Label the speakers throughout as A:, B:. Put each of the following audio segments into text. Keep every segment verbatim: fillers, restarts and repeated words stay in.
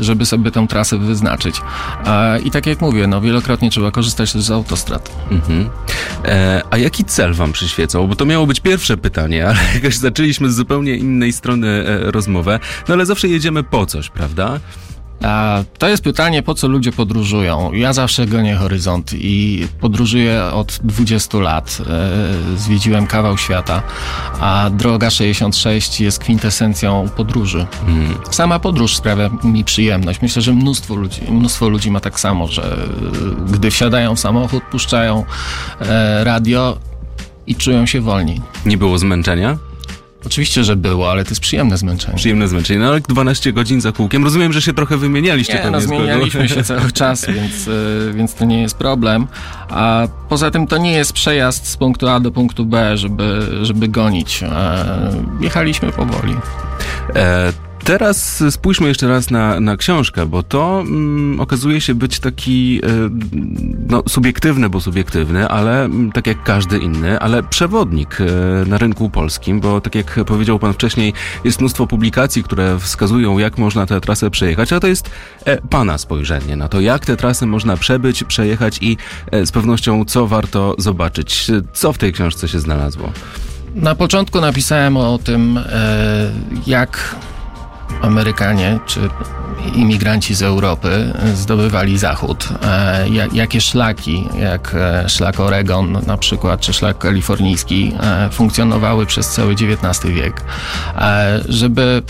A: żeby sobie tę trasę wyznaczyć. I tak jak mówię, no wielokrotnie trzeba korzystać też z autostrad.
B: Mhm. E, a jaki cel wam przyświecał? Bo to miało być pierwsze pytanie, ale jakoś zaczęliśmy z zupełnie innej strony e, rozmowę. No ale zawsze jedziemy po coś, prawda?
A: A to jest pytanie, po co ludzie podróżują. Ja zawsze gonię horyzont i podróżuję od dwudziestu lat. E, zwiedziłem kawał świata, a droga sześćdziesiąt sześć jest kwintesencją podróży. Mm. Sama podróż sprawia mi przyjemność. Myślę, że mnóstwo ludzi, mnóstwo ludzi ma tak samo, że gdy wsiadają w samochód, puszczają e, radio i czują się wolni.
B: Nie było zmęczenia?
A: Oczywiście, że było, ale to jest przyjemne zmęczenie.
B: Przyjemne zmęczenie, no ale dwanaście godzin za kółkiem. Rozumiem, że się trochę wymienialiście.
A: Nie, no zmienialiśmy się cały czas, więc, więc to nie jest problem. A poza tym to nie jest przejazd z punktu A do punktu B, żeby, żeby gonić. Jechaliśmy powoli.
B: E- Teraz spójrzmy jeszcze raz na, na książkę, bo to mm, okazuje się być taki y, no, subiektywny, bo subiektywny, ale mm, tak jak każdy inny, ale przewodnik y, na rynku polskim, bo tak jak powiedział pan wcześniej, jest mnóstwo publikacji, które wskazują, jak można tę trasę przejechać, a to jest e, pana spojrzenie na to, jak tę trasę można przebyć, przejechać i e, z pewnością co warto zobaczyć. Co w tej książce się znalazło?
A: Na początku napisałem o tym, e, jak Amerykanie czy imigranci z Europy zdobywali Zachód. E, jakie szlaki, jak szlak Oregon na przykład, czy szlak kalifornijski e, funkcjonowały przez cały dziewiętnasty wiek. E, żeby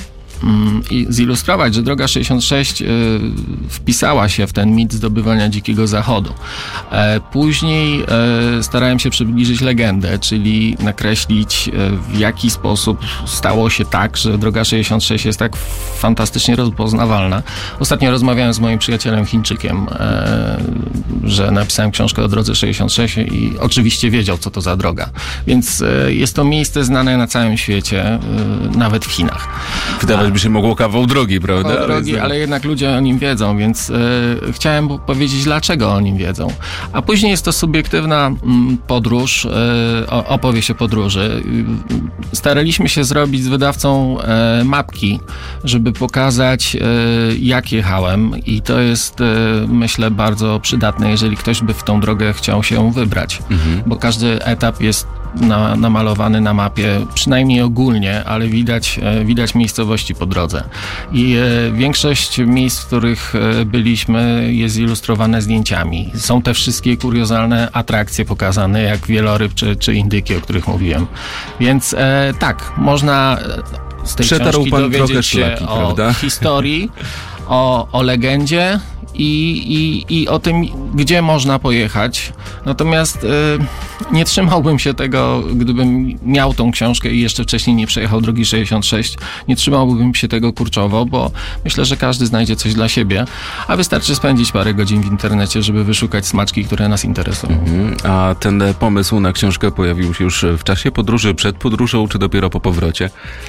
A: i zilustrować, że droga sześćdziesiąt sześć y, wpisała się w ten mit zdobywania Dzikiego Zachodu. E, później e, starałem się przybliżyć legendę, czyli nakreślić e, w jaki sposób stało się tak, że droga sześćdziesiąt sześć jest tak fantastycznie rozpoznawalna. Ostatnio rozmawiałem z moim przyjacielem Chińczykiem, e, że napisałem książkę o drodze sześćdziesiąt sześć i oczywiście wiedział, co to za droga. Więc e, jest to miejsce znane na całym świecie, e, nawet w Chinach.
B: Wydawać by się mogło kawał drogi, prawda?
A: Kawał drogi, ale jednak ludzie o nim wiedzą, więc y, chciałem powiedzieć, dlaczego o nim wiedzą. A później jest to subiektywna mm, podróż, y, opowieść o podróży. Y, staraliśmy się zrobić z wydawcą y, mapki, żeby pokazać, y, jak jechałem i to jest, y, myślę, bardzo przydatne, jeżeli ktoś by w tą drogę chciał się wybrać, mhm. bo każdy etap jest Na, namalowany na mapie, przynajmniej ogólnie, ale widać, e, widać miejscowości po drodze. I e, większość miejsc, w których e, byliśmy, jest zilustrowane zdjęciami. Są te wszystkie kuriozalne atrakcje pokazane, jak wieloryb czy, czy indyki, o których mówiłem. Więc e, tak, można z tej
B: Przetarł
A: książki
B: pan
A: dowiedzieć
B: trochę
A: się
B: szlaki,
A: o
B: prawda?
A: historii, o, o legendzie, I, i, i o tym, gdzie można pojechać. Natomiast y, nie trzymałbym się tego, gdybym miał tą książkę i jeszcze wcześniej nie przejechał drogi sześćdziesiąt sześć, nie trzymałbym się tego kurczowo, bo myślę, że każdy znajdzie coś dla siebie, a wystarczy spędzić parę godzin w internecie, żeby wyszukać smaczki, które nas interesują.
B: Mhm. A ten pomysł na książkę pojawił się już w czasie podróży, przed podróżą, czy dopiero po powrocie?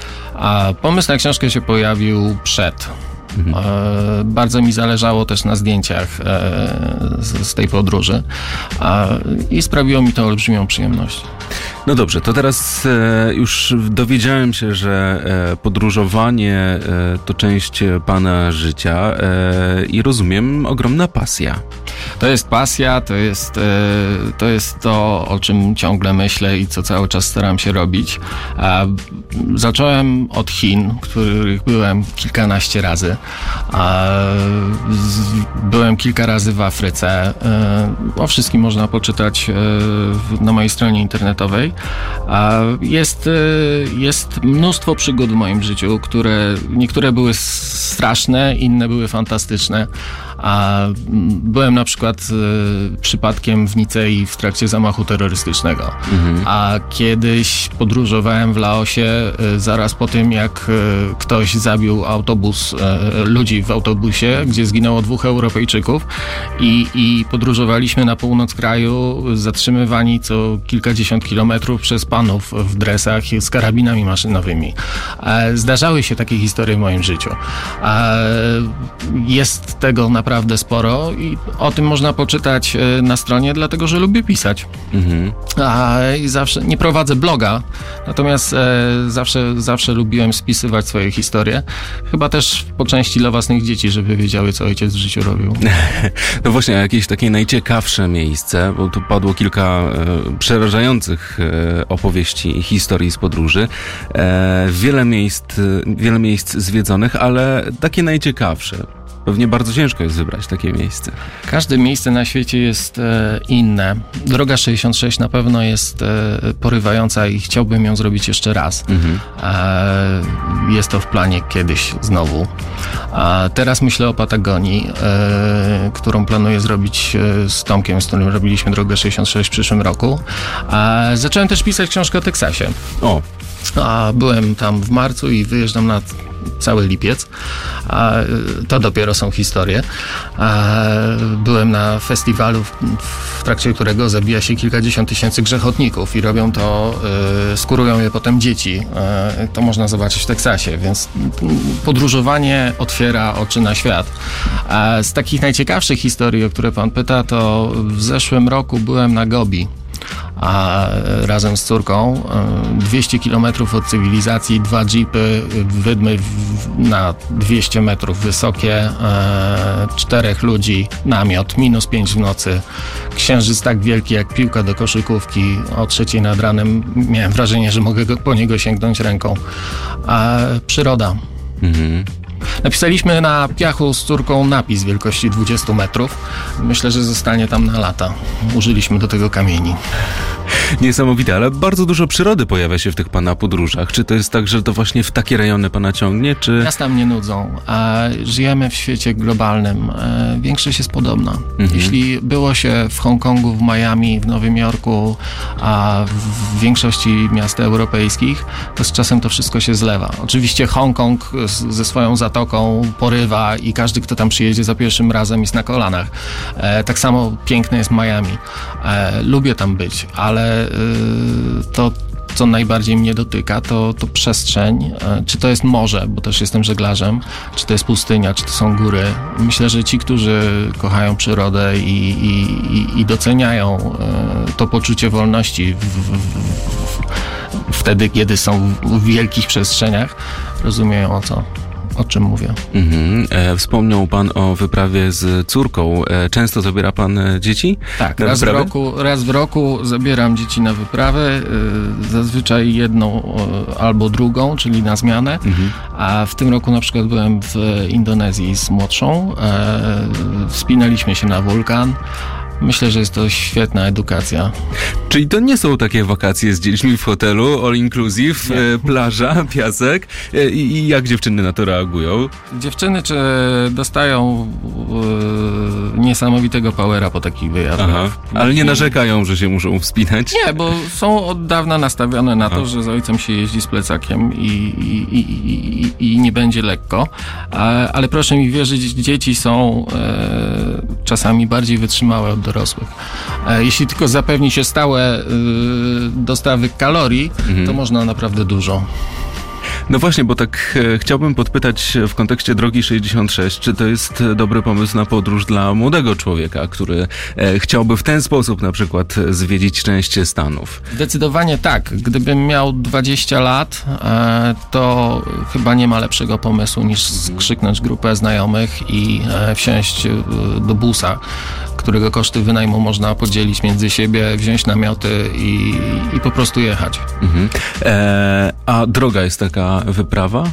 A: A pomysł na książkę się pojawił przed. Mhm. E, bardzo mi zależało też na zdjęciach e, z, z tej podróży a, i sprawiło mi to olbrzymią przyjemność.
B: No dobrze, to teraz e, już dowiedziałem się, że e, podróżowanie e, to część pana życia e, i rozumiem, ogromna pasja.
A: To jest pasja, to jest, e, to jest to, o czym ciągle myślę i co cały czas staram się robić. A, zacząłem od Chin, w których byłem kilkanaście razy. A, z, byłem kilka razy w Afryce. E, o wszystkim można poczytać e, w, na mojej stronie internetowej. A jest, jest mnóstwo przygód w moim życiu, które niektóre były straszne, inne były fantastyczne. A byłem na przykład y, przypadkiem w Nicei w trakcie zamachu terrorystycznego. Mhm. A kiedyś podróżowałem w Laosie y, zaraz po tym, jak y, ktoś zabił autobus, y, ludzi w autobusie, gdzie zginęło dwóch Europejczyków i, i podróżowaliśmy na północ kraju, zatrzymywani co kilkadziesiąt kilometrów przez panów w dresach z karabinami maszynowymi. E, zdarzały się takie historie w moim życiu. E, jest tego naprawdę naprawdę sporo i o o tym można poczytać na stronie, dlatego że lubię pisać. Mhm. A, i zawsze nie prowadzę bloga, natomiast e, zawsze, zawsze lubiłem spisywać swoje historie. Chyba też po części dla własnych dzieci, żeby wiedziały, co ojciec w życiu robił.
B: No właśnie, jakieś takie najciekawsze miejsce, bo tu padło kilka e, przerażających e, opowieści i historii z podróży. E, wiele miejsc, wiele miejsc zwiedzonych, ale takie najciekawsze. Pewnie bardzo ciężko jest wybrać takie miejsce.
A: Każde miejsce na świecie jest e, inne. Droga sześćdziesiąt sześć na pewno jest e, porywająca i chciałbym ją zrobić jeszcze raz. Mhm. E, jest to w planie kiedyś znowu. A teraz myślę o Patagonii, e, którą planuję zrobić e, z Tomkiem, z którym robiliśmy Drogę sześćdziesiąt sześć w przyszłym roku. A zacząłem też pisać książkę o Teksasie.
B: O.
A: A byłem tam w marcu i wyjeżdżam na cały lipiec. A to dopiero są historie. A byłem na festiwalu, w, w trakcie którego zabija się kilkadziesiąt tysięcy grzechotników i robią to, y, skurują je potem dzieci. Y, to można zobaczyć w Teksasie, więc podróżowanie otwiera oczy na świat. A z takich najciekawszych historii, o które pan pyta, to w zeszłym roku byłem na Gobi. A razem z córką dwieście kilometrów od cywilizacji, dwa jeepy, wydmy na dwieście metrów wysokie, czterech ludzi, namiot, minus pięć w nocy, księżyc tak wielki jak piłka do koszykówki, o trzeciej nad ranem miałem wrażenie, że mogę go, po niego sięgnąć ręką. A przyroda. Mhm. Napisaliśmy na piachu z córką napis wielkości dwudziestu metrów. Myślę, że zostanie tam na lata. Użyliśmy do tego kamieni.
B: Niesamowite, ale bardzo dużo przyrody pojawia się w tych pana podróżach. Czy to jest tak, że to właśnie w takie rejony pana ciągnie, czy...
A: Miasta mnie nudzą, a żyjemy w świecie globalnym. Większość jest podobna. Mhm. Jeśli było się w Hongkongu, w Miami, w Nowym Jorku, a w większości miast europejskich, to z czasem to wszystko się zlewa. Oczywiście Hongkong ze swoją zatoką porywa i każdy, kto tam przyjedzie za pierwszym razem, jest na kolanach. Tak samo piękne jest Miami. Lubię tam być, ale to, co najbardziej mnie dotyka, to, to przestrzeń. Czy to jest morze, bo też jestem żeglarzem, czy to jest pustynia, czy to są góry. Myślę, że ci, którzy kochają przyrodę i, i, i doceniają to poczucie wolności w, w, w, wtedy, kiedy są w wielkich przestrzeniach, rozumieją o co. O czym mówię. Mhm.
B: E, wspomniał pan o wyprawie z córką. E, często zabiera pan dzieci?
A: Tak, raz w, roku, raz w roku zabieram dzieci na wyprawę. E, zazwyczaj jedną e, albo drugą, czyli na zmianę. Mhm. A w tym roku na przykład byłem w Indonezji z młodszą. E, wspinaliśmy się na wulkan. Myślę, że jest to świetna edukacja.
B: Czyli to nie są takie wakacje z dziećmi w hotelu, all inclusive, e, plaża, piasek. E, I jak dziewczyny na to reagują?
A: Dziewczyny czy dostają e, niesamowitego powera po takich wyjazdach. Aha,
B: ale nie narzekają, że się muszą wspinać?
A: Nie, bo są od dawna nastawione na to, Aha. że z ojcem się jeździ z plecakiem i, i, i, i, i nie będzie lekko. A, ale proszę mi wierzyć, dzieci są e, czasami bardziej wytrzymałe od dorosłych. Jeśli tylko zapewni się stałe y, dostawy kalorii, mhm. to można naprawdę dużo.
B: No właśnie, bo tak e, chciałbym podpytać w kontekście Drogi sześćdziesiąt sześć, czy to jest dobry pomysł na podróż dla młodego człowieka, który e, chciałby w ten sposób na przykład zwiedzić część Stanów?
A: Zdecydowanie tak. Gdybym miał dwadzieścia lat, e, to chyba nie ma lepszego pomysłu niż skrzyknąć grupę znajomych i e, wsiąść do busa, którego koszty wynajmu można podzielić między siebie, wziąć namioty i, i po prostu jechać. Mhm.
B: E, a droga jest taka wyprawa?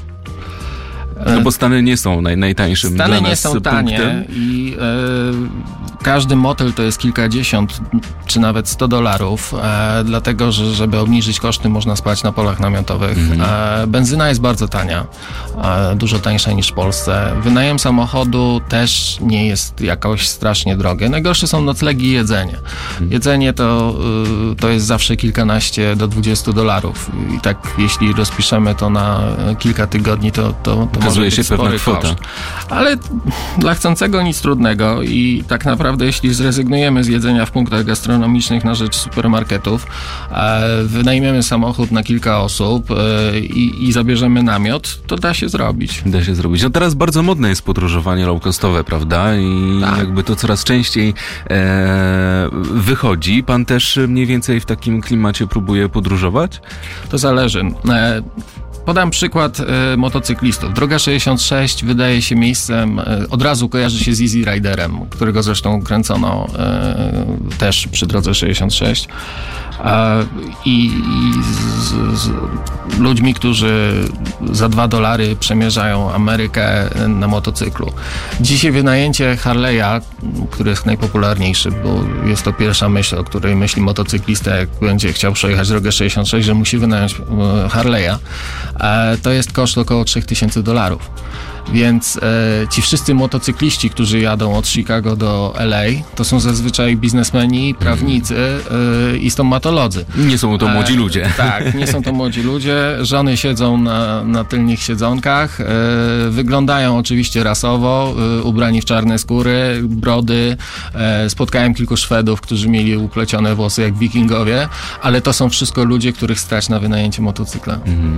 B: No bo Stany nie są naj, najtańszym
A: Stany
B: dla nas
A: nie są tanie
B: punktem.
A: i e, każdy motel to jest kilkadziesiąt czy nawet sto dolarów, e, dlatego, że żeby obniżyć koszty można spać na polach namiotowych. Mm. E, benzyna jest bardzo tania, e, dużo tańsza niż w Polsce. Wynajem samochodu też nie jest jakoś strasznie drogie. Najgorsze są noclegi i jedzenie. Mm. Jedzenie to, y, to jest zawsze kilkanaście do dwudziestu dolarów i tak jeśli rozpiszemy to na kilka tygodni, to, to, to
B: okazuje się pewna kwota.
A: Koszt. Ale dla chcącego nic trudnego i tak naprawdę naprawdę, jeśli zrezygnujemy z jedzenia w punktach gastronomicznych na rzecz supermarketów, e, wynajmiemy samochód na kilka osób e, i, i zabierzemy namiot, to da się zrobić.
B: Da się zrobić. No teraz bardzo modne jest podróżowanie low-costowe, prawda? I tak. jakby to coraz częściej e, wychodzi. Pan też mniej więcej w takim klimacie próbuje podróżować?
A: To zależy. E, Podam przykład e, motocyklistów. Droga sześćdziesiąt sześć wydaje się miejscem, e, od razu kojarzy się z Easy Riderem, którego zresztą kręcono e, też przy drodze sześćdziesiąt sześć. E, I i z, z ludźmi, którzy za dwa dolary przemierzają Amerykę na motocyklu. Dzisiaj wynajęcie Harley'a, który jest najpopularniejszy, bo jest to pierwsza myśl, o której myśli motocyklista, jak będzie chciał przejechać drogę sześćdziesiąt sześć, że musi wynająć e, Harley'a. To jest koszt około trzy tysiące dolarów. Więc e, ci wszyscy motocykliści, którzy jadą od Chicago do L A, to są zazwyczaj biznesmeni, prawnicy e, i stomatolodzy.
B: Nie są to młodzi ludzie.
A: E, tak, nie są to młodzi ludzie. Żony siedzą na, na tylnych siedzonkach. E, wyglądają oczywiście rasowo, e, ubrani w czarne skóry, brody. E, spotkałem kilku Szwedów, którzy mieli uplecione włosy jak wikingowie, ale to są wszystko ludzie, których stać na wynajęcie motocykla. Mhm.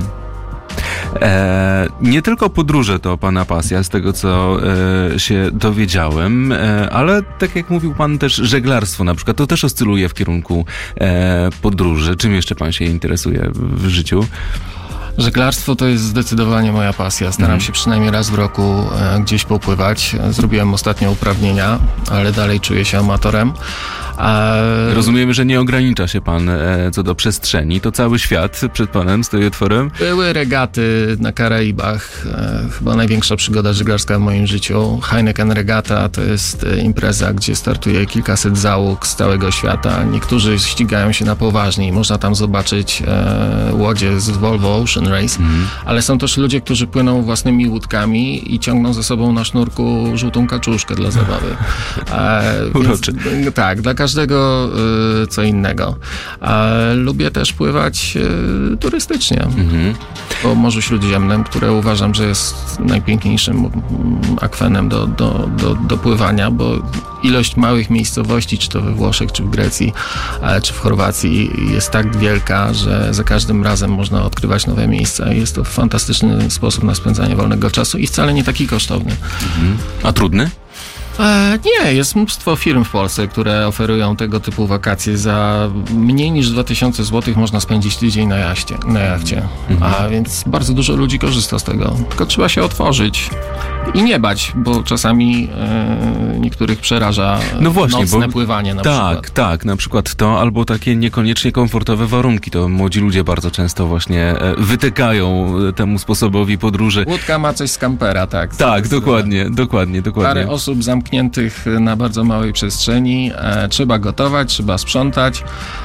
B: E, nie tylko podróże to pana pasja, z tego co e, się dowiedziałem, e, ale tak jak mówił pan też żeglarstwo na przykład, to też oscyluje w kierunku e, podróży. Czym jeszcze pan się interesuje w życiu?
A: Żeglarstwo to jest zdecydowanie moja pasja. Staram
B: mm.
A: się przynajmniej raz w roku e, gdzieś popływać. Zrobiłem ostatnio uprawnienia, ale dalej czuję się amatorem. A...
B: Rozumiemy, że nie ogranicza się pan e, co do przestrzeni. To cały świat przed panem stoi otworem?
A: Były regaty na Karaibach. E, chyba największa przygoda żeglarska w moim życiu. Heineken Regata to jest e, impreza, gdzie startuje kilkaset załóg z całego świata. Niektórzy ścigają się na poważnie. Można tam zobaczyć e, łodzie z Volvo Ocean Race, mm. ale są też ludzie, którzy płyną własnymi łódkami i ciągną ze sobą na sznurku żółtą kaczuszkę dla zabawy. E, więc, tak, dla każdego y, co innego. E, lubię też pływać y, turystycznie mm-hmm. po Morzu Śródziemnym, które uważam, że jest najpiękniejszym akwenem do, do, do, do pływania, bo ilość małych miejscowości, czy to we Włoszech, czy w Grecji, e, czy w Chorwacji jest tak wielka, że za każdym razem można odkrywać nowe miejsca. Jest to fantastyczny sposób na spędzanie wolnego czasu i wcale nie taki kosztowny.
B: Mhm. A trudny?
A: E, nie, jest mnóstwo firm w Polsce, które oferują tego typu wakacje. Za mniej niż dwa tysiące złotych można spędzić tydzień na jaście, na jachcie. Mhm. A więc bardzo dużo ludzi korzysta z tego. Tylko trzeba się otworzyć i nie bać, bo czasami e, niektórych przeraża no właśnie, nocne bo, pływanie na
B: tak,
A: przykład.
B: Tak, tak, na przykład to, albo takie niekoniecznie komfortowe warunki. To młodzi ludzie bardzo często właśnie e, wytykają temu sposobowi podróży.
A: Łódka ma coś z kampera, tak.
B: Tak, dokładnie, dokładnie, dokładnie.
A: Parę osób zamkniętych na bardzo małej przestrzeni. E, trzeba gotować, trzeba sprzątać.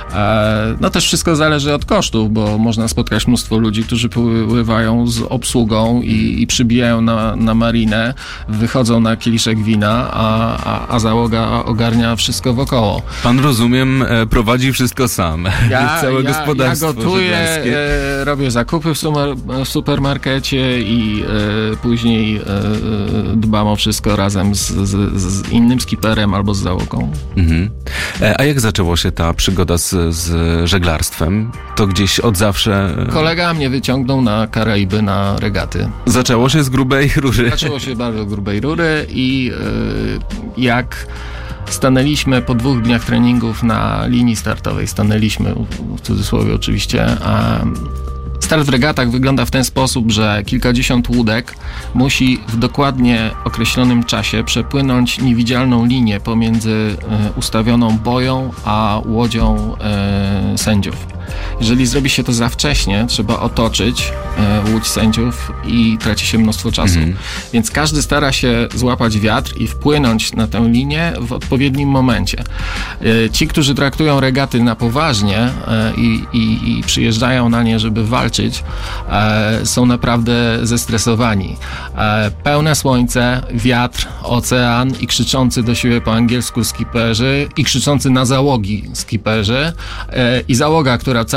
A: E, no też wszystko zależy od kosztów, bo można spotkać mnóstwo ludzi, którzy pływają z obsługą i, i przybijają na, na marinę, wychodzą na kieliszek wina, a, a, a załoga ogarnia wszystko wokoło.
B: Pan, rozumiem, prowadzi wszystko sam.
A: Ja,
B: Całe
A: ja,
B: gospodarstwo
A: ja gotuję, e, robię zakupy w, sumer, w supermarkecie i e, później e, dbam o wszystko razem z, z, z innym skiperem albo z załogą. Mhm.
B: A jak zaczęło się ta przygoda z, z żeglarstwem? To gdzieś od zawsze...
A: Kolega mnie wyciągnął na Karaiby, na regaty.
B: Zaczęło się z grubej rury.
A: Zaczęło się bardzo grubej rury i yy, jak stanęliśmy po dwóch dniach treningów na linii startowej, stanęliśmy, w cudzysłowie oczywiście, a start w regatach wygląda w ten sposób, że kilkadziesiąt łódek musi w dokładnie określonym czasie przepłynąć niewidzialną linię pomiędzy y, ustawioną boją a łodzią y, sędziów. Jeżeli zrobi się to za wcześnie, trzeba otoczyć e, łódź sędziów i traci się mnóstwo czasu. Mm. Więc każdy stara się złapać wiatr i wpłynąć na tę linię w odpowiednim momencie. E, ci, którzy traktują regaty na poważnie e, i, i, i przyjeżdżają na nie, żeby walczyć, e, są naprawdę zestresowani. E, pełne słońce, wiatr, ocean i krzyczący do siebie po angielsku skiperzy i krzyczący na załogi skiperzy e, i załoga, która cały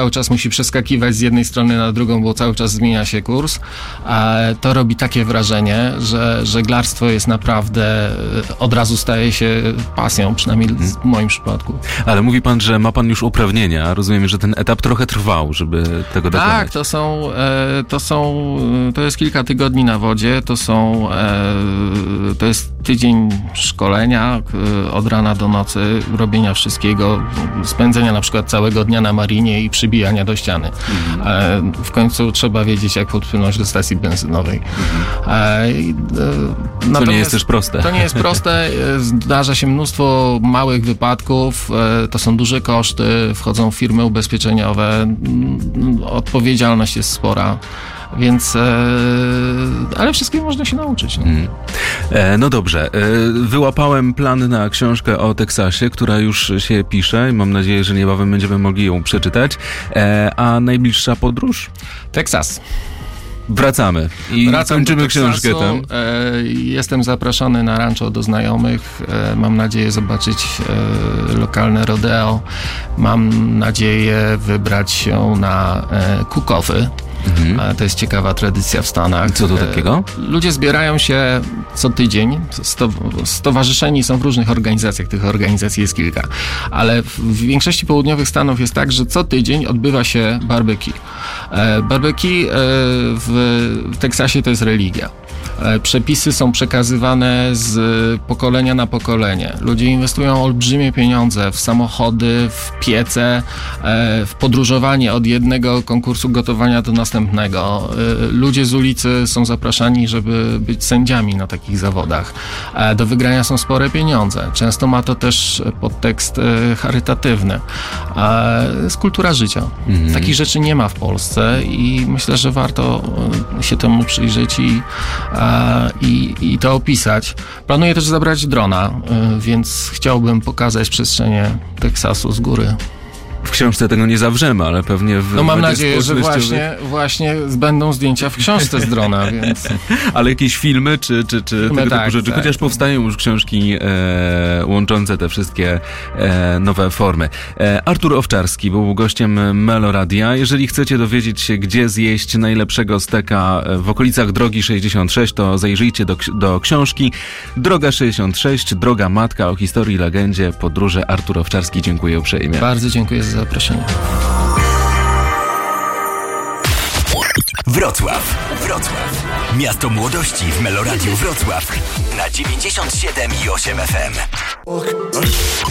A: cały czas musi przeskakiwać z jednej strony na drugą, bo cały czas zmienia się kurs. To robi takie wrażenie, że żeglarstwo jest naprawdę, od razu staje się pasją, przynajmniej w moim przypadku.
B: Ale mówi pan, że ma pan już uprawnienia. Rozumiem, że ten etap trochę trwał, żeby tego dokonać.
A: Tak, to są, to są, to jest kilka tygodni na wodzie, to są, to jest tydzień szkolenia od rana do nocy, robienia wszystkiego, spędzenia na przykład całego dnia na marinie i przybijania do ściany. Mhm. W końcu trzeba wiedzieć, jak podpłynąć do stacji benzynowej.
B: Mhm. To nie jest też proste.
A: To nie jest proste. Zdarza się mnóstwo małych wypadków, to są duże koszty, wchodzą firmy ubezpieczeniowe, odpowiedzialność jest spora. Więc, e, ale wszystkiego można się nauczyć. No, mm.
B: e, no dobrze, e, wyłapałem plan na książkę o Teksasie, która już się pisze i mam nadzieję, że niebawem będziemy mogli ją przeczytać. E, a najbliższa podróż?
A: Teksas.
B: Wracamy i
A: Wracam
B: kończymy
A: do Teksasu.
B: książkę tam.
A: E, jestem zapraszany na rancho do znajomych. E, mam nadzieję zobaczyć e, lokalne rodeo. Mam nadzieję wybrać się na e, cook-offy. Mhm. To jest ciekawa tradycja w Stanach.
B: Co to takiego?
A: Ludzie zbierają się co tydzień, sto, stowarzyszeni są w różnych organizacjach, tych organizacji jest kilka, ale w większości południowych Stanów jest tak, że co tydzień odbywa się barbecue. Barbecue w, w Teksasie to jest religia. Przepisy są przekazywane z pokolenia na pokolenie. Ludzie inwestują olbrzymie pieniądze w samochody, w piece, w podróżowanie od jednego konkursu gotowania do następnego. Ludzie z ulicy są zapraszani, żeby być sędziami na takich zawodach. Do wygrania są spore pieniądze. Często ma to też podtekst charytatywny. Jest kultura życia. Mhm. Takich rzeczy nie ma w Polsce i myślę, że warto się temu przyjrzeć i I, i to opisać. Planuję też zabrać drona, więc chciałbym pokazać przestrzenie Teksasu z góry.
B: W książce tego nie zawrzemy, ale pewnie w
A: No mam nadzieję, że właśnie, właśnie będą zdjęcia w książce z drona, więc...
B: Ale jakieś filmy, czy, czy, czy
A: filmy,
B: tego
A: tak,
B: typu rzeczy?
A: tak.
B: Chociaż powstają już książki e, łączące te wszystkie e, nowe formy. E, Artur Owczarski był gościem Meloradia. Jeżeli chcecie dowiedzieć się, gdzie zjeść najlepszego steka w okolicach Drogi sześćdziesiąt sześć, to zajrzyjcie do, do książki Droga sześćdziesiąt sześć, Droga Matka o historii i legendzie podróży. Artur Owczarski, dziękuję uprzejmie.
A: Bardzo dziękuję za zaproszenie.
C: Wrocław. Wrocław. Miasto młodości w Meloradiu Wrocław na dziewięćdziesiąt siedem i osiem F M.